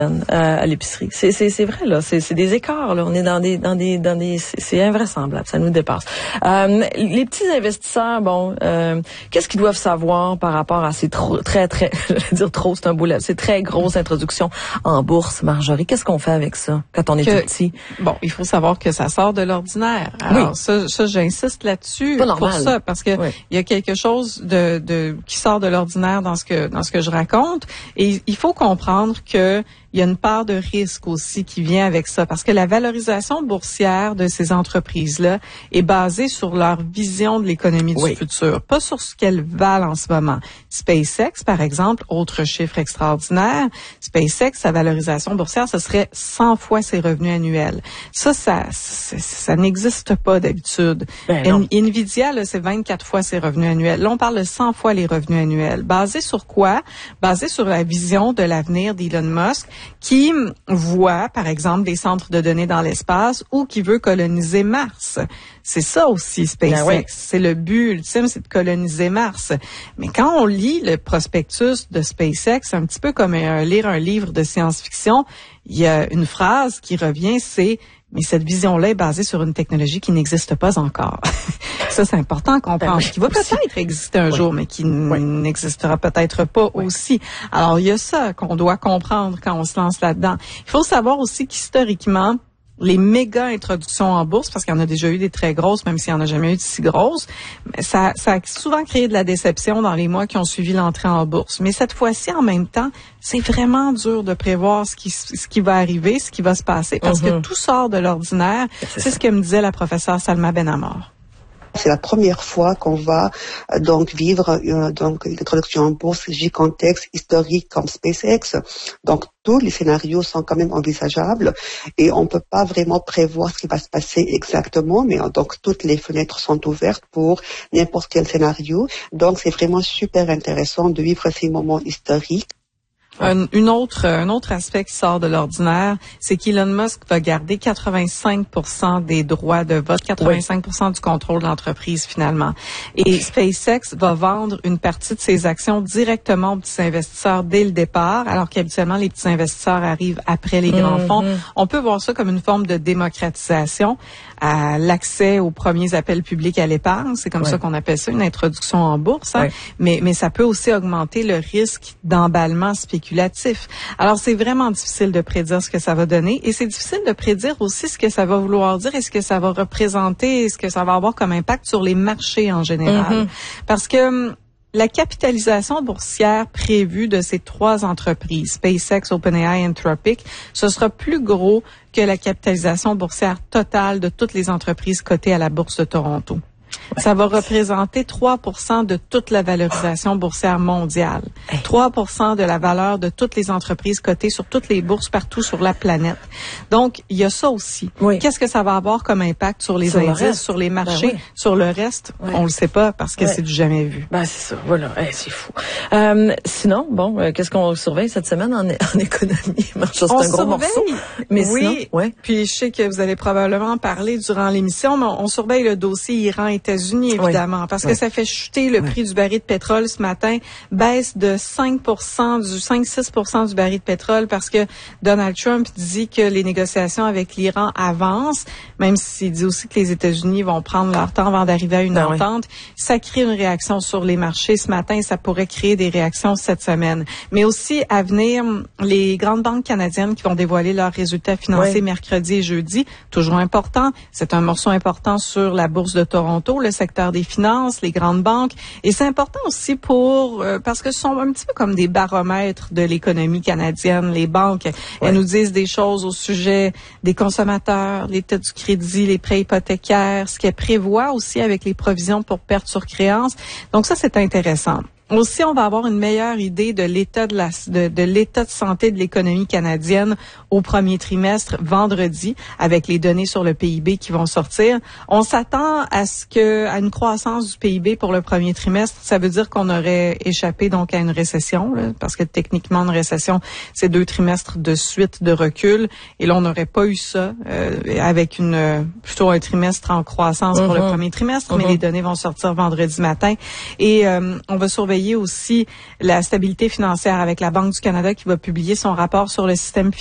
à l'épicerie. C'est vrai, là. C'est des écarts, là. On est dans des, c'est invraisemblable. Ça nous dépasse. Les petits investisseurs, qu'est-ce qu'ils doivent savoir par rapport à ces très, je vais dire trop, c'est un beau ces très grosses introductions en bourse, Marjorie? Qu'est-ce qu'on fait avec ça quand on est tout petit? Bon, il faut savoir que ça sort de l'ordinaire. Alors, ça, j'insiste là-dessus pour ça, parce que il y a quelque chose qui sort de l'ordinaire dans ce que je raconte. Et il faut comprendre que il y a une part de risque aussi qui vient avec ça, parce que la valorisation boursière de ces entreprises-là est basée sur leur vision de l'économie du futur, pas sur ce qu'elles valent en ce moment. SpaceX, par exemple, autre chiffre extraordinaire, SpaceX, sa valorisation boursière, ce serait 100 fois ses revenus annuels. Ça n'existe pas d'habitude. Nvidia, là, c'est 24 fois ses revenus annuels. Là, on parle de 100 fois les revenus annuels. Basé sur quoi? Basé sur la vision de l'avenir d'Elon Musk, qui voit, par exemple, des centres de données dans l'espace ou qui veut coloniser Mars. C'est ça aussi, SpaceX. C'est le but ultime, c'est de coloniser Mars. Mais quand on lit le prospectus de SpaceX, c'est un petit peu comme lire un livre de science-fiction. Il y a une phrase qui revient, c'est « Mais cette vision-là est basée sur une technologie qui n'existe pas encore. » Ça, c'est important à comprendre. Qui va peut-être exister un jour, mais qui n'existera peut-être pas aussi. Alors, il y a ça qu'on doit comprendre quand on se lance là-dedans. Il faut savoir aussi qu'historiquement, les méga introductions en bourse, parce qu'il y en a déjà eu des très grosses, même s'il n'y en a jamais eu de si grosses, ça a souvent créé de la déception dans les mois qui ont suivi l'entrée en bourse. Mais cette fois-ci, en même temps, c'est vraiment dur de prévoir ce qui va arriver, ce qui va se passer, parce que tout sort de l'ordinaire. C'est ce que me disait la professeure Salma Benamor. C'est la première fois qu'on va donc vivre une introduction en bourse gigantesque, historique comme SpaceX. Donc tous les scénarios sont quand même envisageables et on peut pas vraiment prévoir ce qui va se passer exactement, mais donc toutes les fenêtres sont ouvertes pour n'importe quel scénario. Donc c'est vraiment super intéressant de vivre ces moments historiques. Un autre aspect qui sort de l'ordinaire, c'est qu'Elon Musk va garder 85% des droits de vote, 85% du contrôle de l'entreprise finalement. Et SpaceX va vendre une partie de ses actions directement aux petits investisseurs dès le départ, alors qu'habituellement les petits investisseurs arrivent après les grands fonds. On peut voir ça comme une forme de démocratisation à l'accès aux premiers appels publics à l'épargne. C'est comme ça qu'on appelle ça, une introduction en bourse. Mais ça peut aussi augmenter le risque d'emballement spéculatif. Alors, c'est vraiment difficile de prédire ce que ça va donner et c'est difficile de prédire aussi ce que ça va vouloir dire et ce que ça va représenter et ce que ça va avoir comme impact sur les marchés en général. Parce que la capitalisation boursière prévue de ces trois entreprises, SpaceX, OpenAI et Anthropic, ce sera plus gros que la capitalisation boursière totale de toutes les entreprises cotées à la Bourse de Toronto. Ça va représenter 3% de toute la valorisation boursière mondiale. 3% de la valeur de toutes les entreprises cotées sur toutes les bourses partout sur la planète. Donc, il y a ça aussi. Qu'est-ce que ça va avoir comme impact sur les indices, sur les marchés, sur le reste? On le sait pas parce que c'est du jamais vu. C'est ça. Voilà. C'est fou. Sinon, qu'est-ce qu'on surveille cette semaine en économie? C'est un gros morceau. Mais sinon, puis je sais que vous allez probablement parler durant l'émission, mais on surveille le dossier Iran-États-Unis, évidemment, parce que ça fait chuter le prix du baril de pétrole ce matin, baisse de 5-6% du baril de pétrole parce que Donald Trump dit que les négociations avec l'Iran avancent, même s'il dit aussi que les États-Unis vont prendre leur temps avant d'arriver à une entente. Ça crée une réaction sur les marchés ce matin et ça pourrait créer des réactions cette semaine. Mais aussi, à venir, les grandes banques canadiennes qui vont dévoiler leurs résultats financiers mercredi et jeudi, toujours important. C'est un morceau important sur la bourse de Toronto, le secteur des finances, les grandes banques. Et c'est important aussi parce que ce sont un petit peu comme des baromètres de l'économie canadienne. Les banques, elles nous disent des choses au sujet des consommateurs, l'état du crédit, les prêts hypothécaires, ce qu'elles prévoient aussi avec les provisions pour pertes sur créances. Donc ça, c'est intéressant. Aussi, on va avoir une meilleure idée de l'état de l'état de santé de l'économie canadienne au premier trimestre vendredi avec les données sur le PIB qui vont sortir. On s'attend à une croissance du PIB pour le premier trimestre. Ça veut dire qu'on aurait échappé donc à une récession, là, parce que techniquement une récession, c'est 2 trimestres de suite de recul. Et là, on n'aurait pas eu ça avec plutôt un trimestre en croissance pour le premier trimestre, mais les données vont sortir vendredi matin. Et on va surveiller surveiller aussi la stabilité financière avec la Banque du Canada qui va publier son rapport sur le système